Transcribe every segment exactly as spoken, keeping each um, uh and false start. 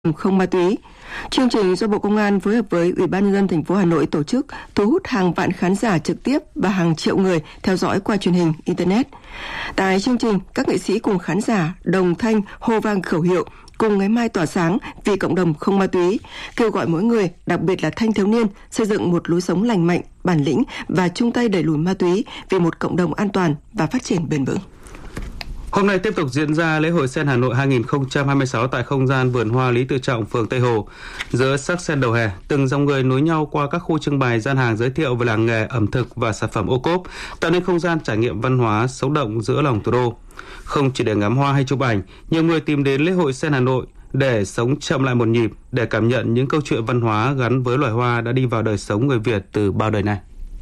không ma túy. Chương trình do Bộ Công an phối hợp với Ủy ban nhân dân thành phố Hà Nội tổ chức, thu hút hàng vạn khán giả trực tiếp và hàng triệu người theo dõi qua truyền hình, internet. Tại chương trình, các nghệ sĩ cùng khán giả đồng thanh hô vang khẩu hiệu cùng ngày mai tỏa sáng vì cộng đồng không ma túy, kêu gọi mỗi người, đặc biệt là thanh thiếu niên, xây dựng một lối sống lành mạnh, bản lĩnh và chung tay đẩy lùi ma túy vì một cộng đồng an toàn và phát triển bền vững. Hôm nay tiếp tục diễn ra lễ hội sen Hà Nội hai không hai sáu tại không gian vườn hoa Lý Tự Trọng, phường Tây Hồ. Giữa sắc sen đầu hè, từng dòng người nối nhau qua các khu trưng bày, gian hàng giới thiệu về làng nghề, ẩm thực và sản phẩm ô cốp, tạo nên không gian trải nghiệm văn hóa sống động giữa lòng thủ đô. Không chỉ để ngắm hoa hay chụp ảnh, nhiều người tìm đến lễ hội sen Hà Nội để sống chậm lại một nhịp, để cảm nhận những câu chuyện văn hóa gắn với loài hoa đã đi vào đời sống người Việt từ bao đời nay.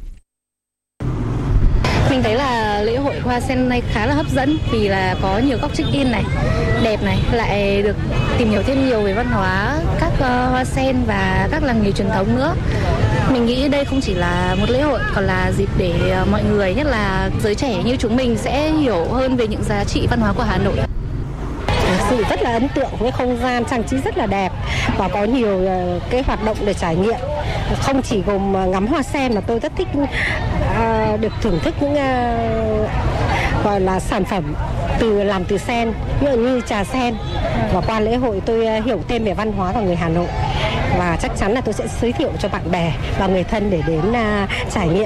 Mình thấy là lễ hội hoa sen này khá là hấp dẫn vì là có nhiều góc check-in này, đẹp này, lại được tìm hiểu thêm nhiều về văn hóa các uh, hoa sen và các làng nghề truyền thống nữa. Mình nghĩ đây không chỉ là một lễ hội, còn là dịp để uh, mọi người, nhất là giới trẻ như chúng mình, sẽ hiểu hơn về những giá trị văn hóa của Hà Nội. Thực sự rất là ấn tượng với không gian trang trí rất là đẹp và có nhiều cái hoạt động để trải nghiệm. Không chỉ gồm ngắm hoa sen mà tôi rất thích uh, được thưởng thức những uh, gọi là sản phẩm từ làm từ sen, như, như trà sen. Và qua lễ hội tôi hiểu thêm về văn hóa của người Hà Nội và chắc chắn là tôi sẽ giới thiệu cho bạn bè và người thân để đến uh, trải nghiệm.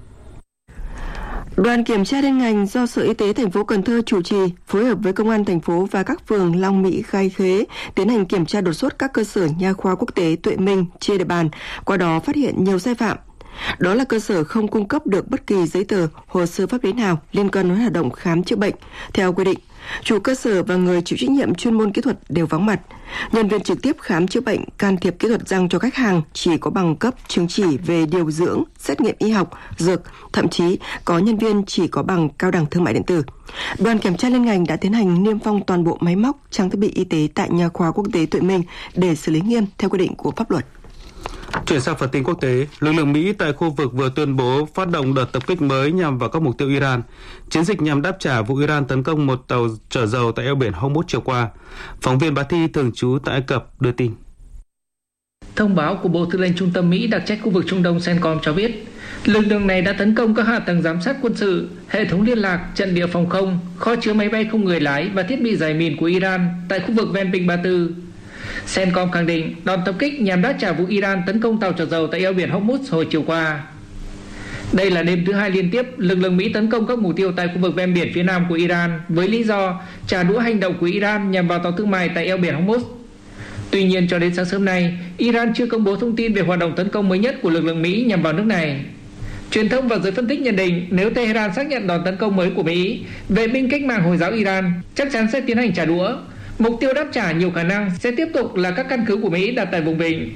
Đoàn kiểm tra liên ngành do Sở Y tế thành phố Cần Thơ chủ trì, phối hợp với Công an thành phố và các phường Long Mỹ, Khai Khế tiến hành kiểm tra đột xuất các cơ sở nha khoa quốc tế Tuệ Minh trên địa bàn, qua đó phát hiện nhiều sai phạm. Đó là cơ sở không cung cấp được bất kỳ giấy tờ, hồ sơ pháp lý nào liên quan đến hoạt động khám chữa bệnh theo quy định. Chủ cơ sở và người chịu trách nhiệm chuyên môn kỹ thuật đều vắng mặt. Nhân viên trực tiếp khám chữa bệnh, can thiệp kỹ thuật răng cho khách hàng chỉ có bằng cấp chứng chỉ về điều dưỡng, xét nghiệm y học, dược, thậm chí có nhân viên chỉ có bằng cao đẳng thương mại điện tử. Đoàn kiểm tra liên ngành đã tiến hành niêm phong toàn bộ máy móc, trang thiết bị y tế tại nha khoa quốc tế Tuệ Minh để xử lý nghiêm theo quy định của pháp luật. Chuyển sang phần tin quốc tế, lực lượng Mỹ tại khu vực vừa tuyên bố phát động đợt tập kích mới nhằm vào các mục tiêu Iran. Chiến dịch nhằm đáp trả vụ Iran tấn công một tàu chở dầu tại eo biển Hormuz chiều qua. Phóng viên Bá Thi thường trú tại Ai Cập đưa tin. Thông báo của Bộ Tư lệnh Trung tâm Mỹ đặc trách khu vực Trung Đông CENTCOM cho biết, lực lượng này đã tấn công các hạ tầng giám sát quân sự, hệ thống liên lạc, trận địa phòng không, kho chứa máy bay không người lái và thiết bị giải mìn của Iran tại khu vực ven Vịnh Ba Tư. CENTCOM khẳng định đòn tập kích nhằm đáp trả vụ Iran tấn công tàu chở dầu tại eo biển Hormuz hồi chiều qua. Đây là đêm thứ hai liên tiếp lực lượng Mỹ tấn công các mục tiêu tại khu vực ven biển phía nam của Iran với lý do trả đũa hành động của Iran nhằm vào tàu thương mại tại eo biển Hormuz. Tuy nhiên, cho đến sáng sớm nay, Iran chưa công bố thông tin về hoạt động tấn công mới nhất của lực lượng Mỹ nhằm vào nước này. Truyền thông và giới phân tích nhận định nếu Tehran xác nhận đòn tấn công mới của Mỹ, vệ binh cách mạng Hồi giáo Iran chắc chắn sẽ tiến hành trả đũa. Mục tiêu đáp trả nhiều khả năng sẽ tiếp tục là các căn cứ của Mỹ đặt tại vùng vịnh.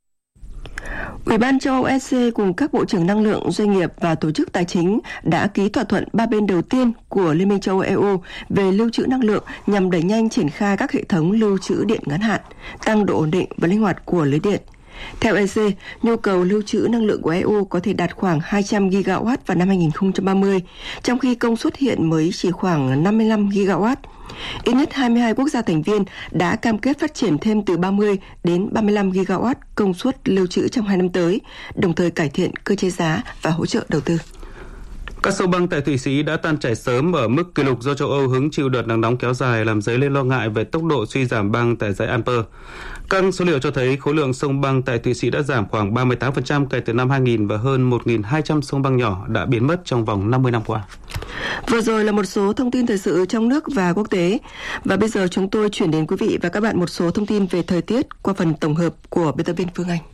Ủy ban châu Âu E C cùng các bộ trưởng năng lượng, doanh nghiệp và tổ chức tài chính đã ký thỏa thuận ba bên đầu tiên của Liên minh châu Âu E U về lưu trữ năng lượng nhằm đẩy nhanh triển khai các hệ thống lưu trữ điện ngắn hạn, tăng độ ổn định và linh hoạt của lưới điện. Theo E C, nhu cầu lưu trữ năng lượng của E U có thể đạt khoảng hai trăm gigawatt vào năm hai không ba mươi, trong khi công suất hiện mới chỉ khoảng năm mươi lăm gigawatt. Ít nhất hai mươi hai quốc gia thành viên đã cam kết phát triển thêm từ ba mươi đến ba mươi lăm gigawatt công suất lưu trữ trong hai năm tới, đồng thời cải thiện cơ chế giá và hỗ trợ đầu tư. Các sông băng tại Thụy Sĩ đã tan chảy sớm ở mức kỷ lục do châu Âu hứng chịu đợt nắng nóng kéo dài, làm dấy lên lo ngại về tốc độ suy giảm băng tại dãy Alper. Các số liệu cho thấy khối lượng sông băng tại Thụy Sĩ đã giảm khoảng ba mươi tám phần trăm kể từ năm hai nghìn và hơn một nghìn hai trăm sông băng nhỏ đã biến mất trong vòng năm mươi năm qua. Vừa rồi là một số thông tin thời sự trong nước và quốc tế. Và bây giờ chúng tôi chuyển đến quý vị và các bạn một số thông tin về thời tiết qua phần tổng hợp của biên tập viên Phương Anh.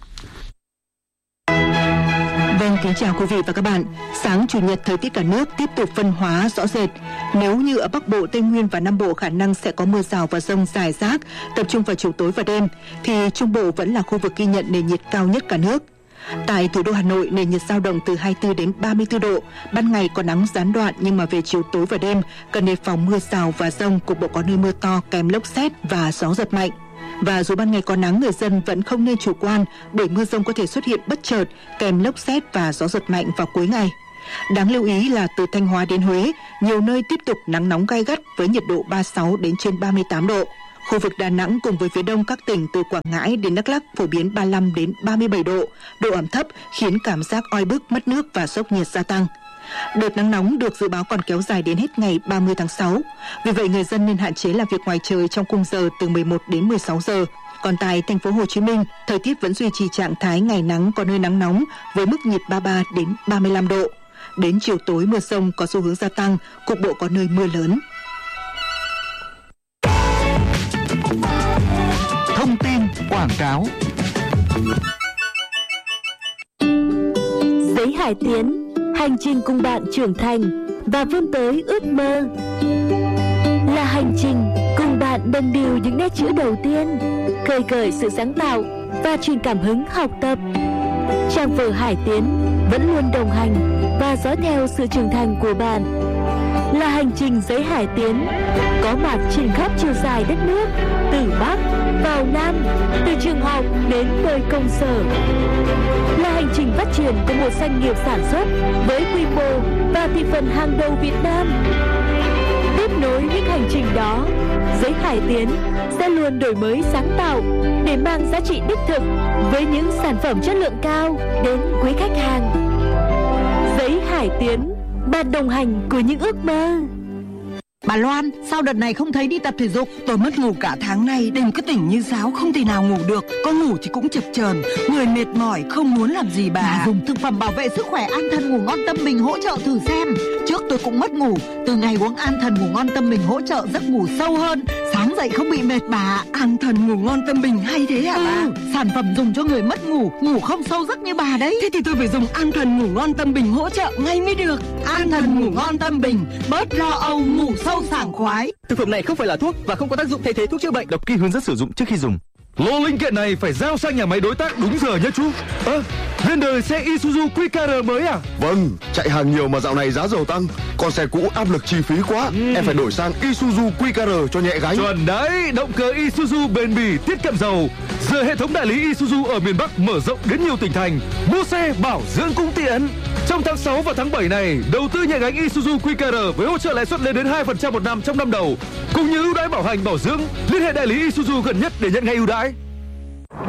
Vâng, kính chào quý vị và các bạn. Sáng Chủ nhật, thời tiết cả nước tiếp tục phân hóa rõ rệt. Nếu như ở Bắc Bộ, Tây Nguyên và Nam Bộ khả năng sẽ có mưa rào và dông rải rác, tập trung vào chiều tối và đêm, thì Trung Bộ vẫn là khu vực ghi nhận nền nhiệt cao nhất cả nước. Tại thủ đô Hà Nội, nền nhiệt dao động từ hai mươi tư đến ba mươi tư độ. Ban ngày có nắng gián đoạn, nhưng mà về chiều tối và đêm cần đề phòng mưa rào và dông, cục bộ có nơi mưa to kèm lốc sét và gió giật mạnh. Và dù ban ngày có nắng, người dân vẫn không nên chủ quan bởi mưa dông có thể xuất hiện bất chợt kèm lốc sét và gió giật mạnh vào cuối ngày. Đáng lưu ý là từ Thanh Hóa đến Huế, nhiều nơi tiếp tục nắng nóng gay gắt với nhiệt độ ba mươi sáu đến trên ba mươi tám độ. Khu vực Đà Nẵng cùng với phía đông các tỉnh từ Quảng Ngãi đến Đắk Lắk phổ biến ba mươi lăm đến ba mươi bảy độ, độ ẩm thấp khiến cảm giác oi bức, mất nước và sốc nhiệt gia tăng. Đợt nắng nóng được dự báo còn kéo dài đến hết ngày ba mươi tháng sáu. Vì vậy người dân nên hạn chế làm việc ngoài trời trong khung giờ từ mười một đến mười sáu giờ. Còn tại thành phố Hồ Chí Minh, thời tiết vẫn duy trì trạng thái ngày nắng có nơi nắng nóng với mức nhiệt ba mươi ba đến ba mươi lăm độ. Đến chiều tối mưa rông có xu hướng gia tăng, cục bộ có nơi mưa lớn. Thông tin quảng cáo. Giấy Hải Tiến, hành trình cùng bạn trưởng thành và vươn tới ước mơ. Là hành trình cùng bạn đồng điều những nét chữ đầu tiên, khơi gợi sự sáng tạo và truyền cảm hứng học tập. Trang vở Hải Tiến vẫn luôn đồng hành và dõi theo sự trưởng thành của bạn. Là hành trình Giấy Hải Tiến, có mặt trên khắp chiều dài đất nước, từ Bắc vào Nam, từ trường học đến nơi công sở. Là hành trình phát triển của một doanh nghiệp sản xuất với quy mô và thị phần hàng đầu Việt Nam. Tiếp nối những hành trình đó, Giấy Hải Tiến sẽ luôn đổi mới sáng tạo để mang giá trị đích thực với những sản phẩm chất lượng cao đến quý khách hàng. Giấy Hải Tiến, bạn đồng hành của những ước mơ. Bà Loan, sao đợt này không thấy đi tập thể dục? Tôi mất ngủ cả tháng nay, đêm cứ tỉnh như sáo, không thể nào ngủ được. Có ngủ thì cũng chập chờn, người mệt mỏi, không muốn làm gì bà. Bà dùng thực phẩm bảo vệ sức khỏe An Thần Ngủ Ngon Tâm Bình hỗ trợ thử xem. Trước tôi cũng mất ngủ, từ ngày uống An Thần Ngủ Ngon Tâm Bình hỗ trợ giấc ngủ sâu hơn, sáng dậy không bị mệt bà. An Thần Ngủ Ngon Tâm Bình hay thế hả ừ, bà? Sản phẩm dùng cho người mất ngủ, ngủ không sâu giấc như bà đấy. Thế thì tôi phải dùng An Thần Ngủ Ngon Tâm Bình hỗ trợ ngay mới được. An Thần Ngủ Ngon Tâm Bình, bớt lo âu, ngủ sâu sảng khoái. Thực phẩm này không phải là thuốc và không có tác dụng thay thế thuốc chữa bệnh. Đọc kỹ hướng dẫn sử dụng trước khi dùng. Lô linh kiện này phải giao sang nhà máy đối tác đúng giờ nhé chú. Ơ, à, lên đời xe Isuzu Q K R mới à? Vâng, chạy hàng nhiều mà dạo này giá dầu tăng, con xe cũ áp lực chi phí quá. ừ. Em phải đổi sang Isuzu Q K R cho nhẹ gánh. Chuẩn đấy, động cơ Isuzu bền bỉ, tiết kiệm dầu. Giờ hệ thống đại lý Isuzu ở miền Bắc mở rộng đến nhiều tỉnh thành, mua xe bảo dưỡng cũng tiện. Trong tháng sáu và tháng bảy này, đầu tư nhẹ gánh Isuzu Q K R với hỗ trợ lãi suất lên đến hai phần trăm một năm trong năm đầu, cùng những ưu đãi bảo hành bảo dưỡng. Liên hệ đại lý Isuzu gần nhất để nhận ngay ưu đãi.